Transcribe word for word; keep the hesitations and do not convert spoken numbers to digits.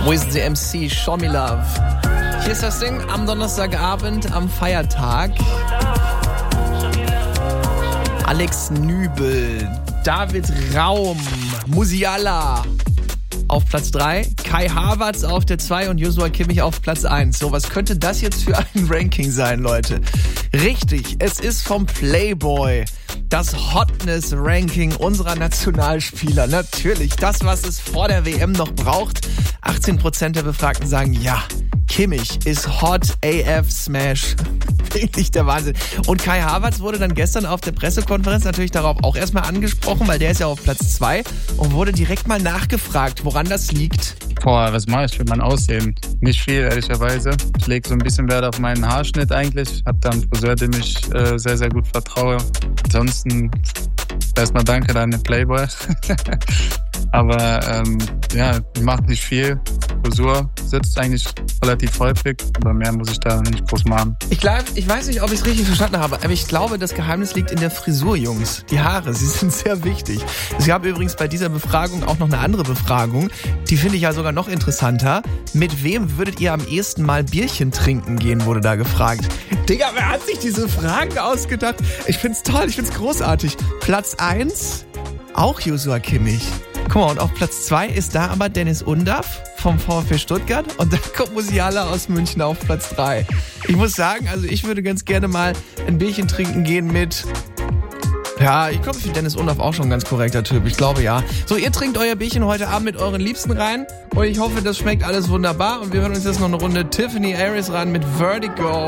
With the M C, Show Me Love. Hier ist das Ding am Donnerstagabend, am Feiertag. Alex Nübel, David Raum, Musiala auf Platz drei, Kai Havertz auf der zwei und Joshua Kimmich auf Platz eins. So, was könnte das jetzt für ein Ranking sein, Leute? Richtig, es ist vom Playboy das Hotness-Ranking unserer Nationalspieler. Natürlich, das, was es vor der W M noch braucht. achtzehn Prozent der Befragten sagen, ja, Kimmich ist Hot A F Smash. Wirklich der Wahnsinn. Und Kai Havertz wurde dann gestern auf der Pressekonferenz natürlich darauf auch erstmal angesprochen, weil der ist ja auf Platz zwei und wurde direkt mal nachgefragt, woran das liegt. Boah, was mache ich für mein Aussehen? Nicht viel, ehrlicherweise. Ich lege so ein bisschen Wert auf meinen Haarschnitt eigentlich. Hab da einen Friseur, dem ich äh, sehr, sehr gut vertraue. Ansonsten erstmal danke an den Playboy. Aber ähm, ja, macht nicht viel. Frisur sitzt eigentlich relativ häufig, aber mehr muss ich da nicht groß machen. Ich, glaub, ich weiß nicht, ob ich es richtig verstanden habe, aber ich glaube, das Geheimnis liegt in der Frisur, Jungs. Die Haare, sie sind sehr wichtig. Es gab übrigens bei dieser Befragung auch noch eine andere Befragung. Die finde ich ja sogar noch interessanter. Mit wem würdet ihr am ehesten mal Bierchen trinken gehen, wurde da gefragt. Digga, wer hat sich diese Fragen ausgedacht? Ich find's toll, ich find's großartig. Platz eins, auch Joshua Kimmich. Guck mal, und auf Platz zwei ist da aber Dennis Undaff vom VfB Stuttgart und dann kommt Musiala aus München auf Platz drei. Ich muss sagen, also ich würde ganz gerne mal ein Bierchen trinken gehen mit... Ja, ich glaube, für Dennis Undaff auch schon ein ganz korrekter Typ. Ich glaube, ja. So, ihr trinkt euer Bierchen heute Abend mit euren Liebsten rein und ich hoffe, das schmeckt alles wunderbar und wir hören uns jetzt noch eine Runde Tiffany Harris ran mit Vertigo.